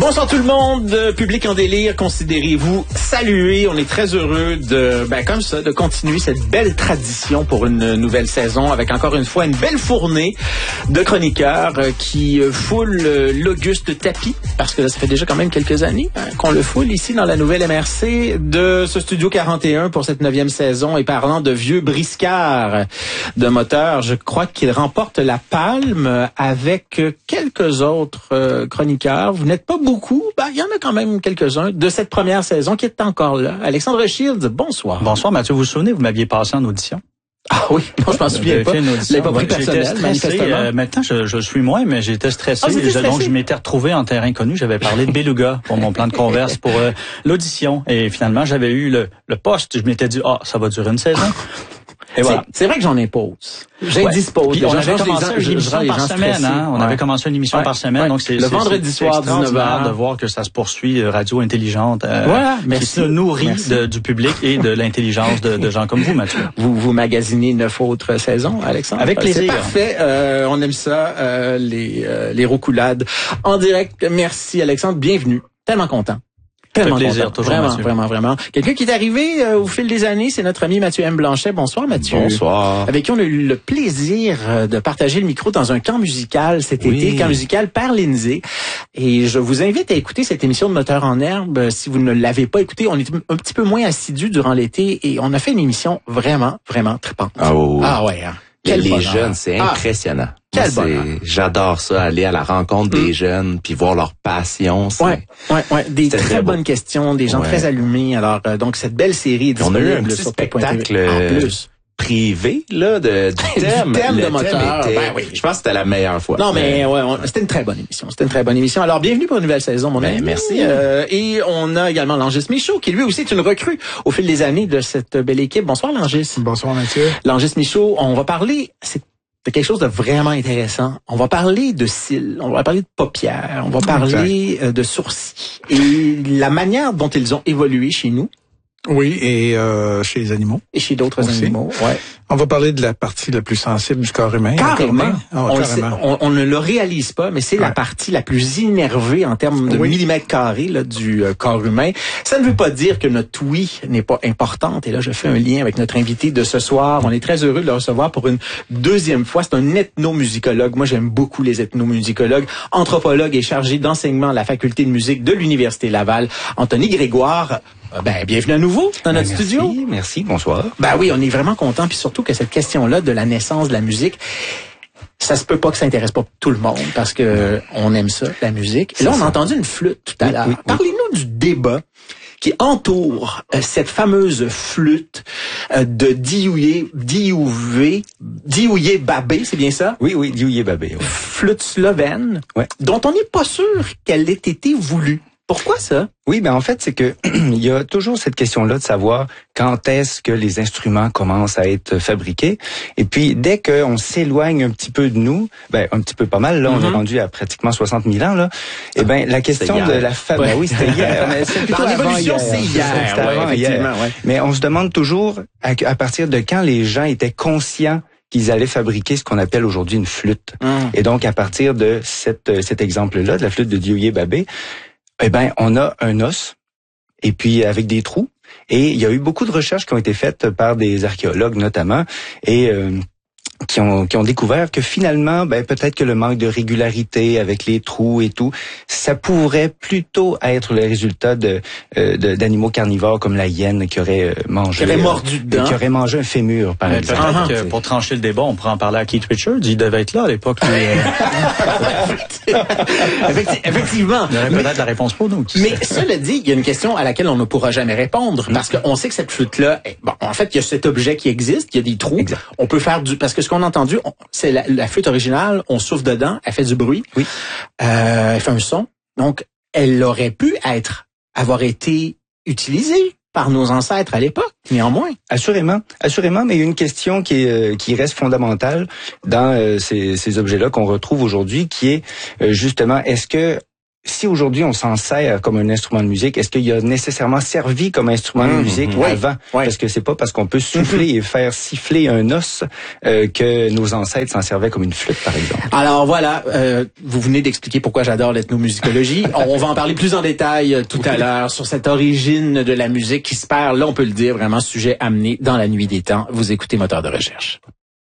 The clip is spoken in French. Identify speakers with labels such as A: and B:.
A: Bonsoir tout le monde, public en délire, considérez-vous salués. On est très heureux de continuer cette belle tradition pour une nouvelle saison avec encore une fois une belle fournée de chroniqueurs qui foulent l'auguste tapis, parce que là, ça fait déjà quand même quelques années qu'on le foule ici dans la nouvelle MRC de ce Studio 41 pour cette 9e saison. Et parlant de vieux briscards de moteurs, je crois qu'il remporte la palme avec quelques autres chroniqueurs. Vous n'êtes pas beaucoup, il y en a quand même quelques-uns de cette première saison qui est encore là. Alexandre Shields, bonsoir.
B: Bonsoir Mathieu, vous vous souvenez, vous m'aviez passé en audition?
A: Ah oui, non, je m'en souviens pas. Je l'ai pas pris personnel, manifestement.
B: Maintenant, je suis moins, mais j'étais stressé. Donc, je m'étais retrouvé en terrain connu. J'avais parlé de Beluga pour mon plan de converse pour l'audition. Et finalement, j'avais eu le poste. Je m'étais dit, ça va durer une saison. Et voilà.
A: C'est vrai que j'en impose. J'indispose.
B: On avait commencé une émission par semaine, On avait commencé une émission par semaine. Donc c'est
A: le vendredi soir, 19h.
B: De voir que ça se poursuit, radio intelligente, qui se nourrit du public et de l'intelligence de gens comme vous, Mathieu.
A: Vous magasinez 9 autres saisons, Alexandre?
B: Avec plaisir.
A: C'est parfait. On aime ça, les roucoulades. En direct, merci Alexandre. Bienvenue. Tellement content. Tellement
B: plaisir,
A: content. Vraiment. Quelqu'un qui est arrivé au fil des années, c'est notre ami Mathieu M. Blanchet. Bonsoir, Mathieu.
C: Bonsoir.
A: Avec qui on a eu le plaisir de partager le micro dans un camp musical cet été, camp musical Père Lindsay. Et je vous invite à écouter cette émission de Moteur en herbe. Si vous ne l'avez pas écoutée, on est un petit peu moins assidus durant l'été et on a fait une émission vraiment trippante.
C: Les jeunes, c'est impressionnant. J'adore ça, aller à la rencontre des jeunes, puis voir leur passion.
A: Des très bonnes questions, des gens très allumés. Alors, donc, cette belle série est disponible.
C: On a eu un petit spectacle en plus privé, là, du thème.
A: De moteur.
C: Je pense que c'était la meilleure fois.
A: Non, mais c'était une très bonne émission. Alors, bienvenue pour une nouvelle saison, mon ami.
C: Merci.
A: Et on a également Langis Michaud, qui lui aussi est une recrue au fil des années de cette belle équipe. Bonsoir, Langis.
D: Bonsoir, Mathieu.
A: Langis Michaud, on va parler, de quelque chose de vraiment intéressant. On va parler de cils, on va parler de paupières, on va parler de sourcils et la manière dont ils ont évolué chez nous.
D: Oui, et chez les animaux.
A: Et chez d'autres animaux,
D: On va parler de la partie la plus sensible du corps humain.
A: Carrément.
D: Carrément.
A: On ne le réalise pas, mais c'est la partie la plus innervée en termes de millimètres carrés du corps humain. Ça ne veut pas dire que notre ouïe n'est pas importante. Et là, je fais un lien avec notre invité de ce soir. On est très heureux de le recevoir pour une deuxième fois. C'est un ethnomusicologue. Moi, j'aime beaucoup les ethnomusicologues. Anthropologue et chargé d'enseignement à la faculté de musique de l'Université Laval. Anthony Grégoire. Bienvenue à nouveau dans notre studio.
C: Merci, bonsoir.
A: Oui, on est vraiment content, puis surtout que cette question-là de la naissance de la musique, ça se peut pas que ça intéresse pas tout le monde, parce que on aime ça, la musique. Et là, on a entendu une flûte tout à l'heure. Parlez-nous du débat qui entoure cette fameuse flûte de Diouye Babé, c'est bien ça?
C: Oui, Diouye Babé. Oui.
A: Flûte slovène, dont on n'est pas sûr qu'elle ait été voulue. Pourquoi ça?
E: Oui, en fait, c'est que il y a toujours cette question-là de savoir quand est-ce que les instruments commencent à être fabriqués. Et puis, dès qu'on s'éloigne un petit peu de nous, un petit peu pas mal, là, on est rendu à pratiquement 60 000 ans, là. La question de la famille, oui, c'était hier. C'est plutôt
A: l'évolution, c'est hier.
E: Mais on se demande toujours à partir de quand les gens étaient conscients qu'ils allaient fabriquer ce qu'on appelle aujourd'hui une flûte. Et donc, à partir de cet exemple-là, de la flûte de Diouye Babé, on a un os, et puis avec des trous, et il y a eu beaucoup de recherches qui ont été faites par des archéologues notamment, et qui ont découvert que finalement, peut-être que le manque de régularité avec les trous et tout, ça pourrait plutôt être le résultat d'animaux carnivores comme la hyène qui aurait mangé,
A: qui
E: aurait mangé un fémur, par exemple.
B: Peut-être que pour trancher le débat, on pourrait en parler à Keith Richards. Il devait être là à l'époque.
A: Effectivement.
B: Il y aurait peut-être la réponse pour nous.
A: Mais cela dit, il y a une question à laquelle on ne pourra jamais répondre, parce qu'on sait que cette flûte-là, en fait, il y a cet objet qui existe, il y a des trous. Exact. On peut faire parce que ce qu'on a entendu, c'est la flûte originale, on souffle dedans, elle fait du bruit. Oui. Elle fait un son. Donc, elle aurait pu avoir été utilisée par nos ancêtres à l'époque, néanmoins.
E: Assurément, mais il y a une question qui reste fondamentale dans ces objets-là qu'on retrouve aujourd'hui, qui est justement, est-ce que si aujourd'hui on s'en sert comme un instrument de musique, est-ce qu'il a nécessairement servi comme instrument de musique avant? Parce que c'est pas parce qu'on peut souffler et faire siffler un os que nos ancêtres s'en servaient comme une flûte, par exemple.
A: Alors voilà, vous venez d'expliquer pourquoi j'adore l'ethnomusicologie. On va en parler plus en détail tout à l'heure sur cette origine de la musique qui se perd. Là, on peut le dire, vraiment sujet amené dans la nuit des temps. Vous écoutez Moteur de recherche.